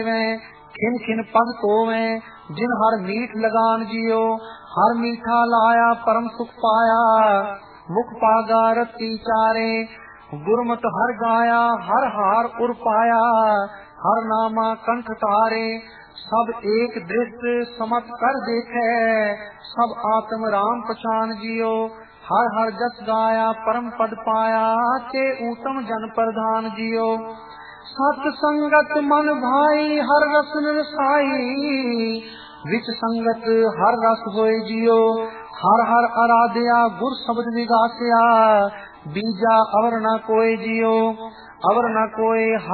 खिन खिन पग तोवे जिन हर मीठ लगान जियो। हर मीठा लाया परम सुख पाया मुख पागा रति चारे। गुरमत हर गाया हर हार उर पाया हर नामा कंठ तारे। सब एक दृष्ट समत कर देखे सब आत्म राम पछान जियो। हर हर जस गाया परम पद पाया ते उत्तम जन प्रधान जियो। सत संगत मन भाई हर रसन रसाई विच संगत हर रस होए जियो। हर हर आराध्या गुर शब्द विगासिया बीजा अवर न कोय जियो। अवर न कोय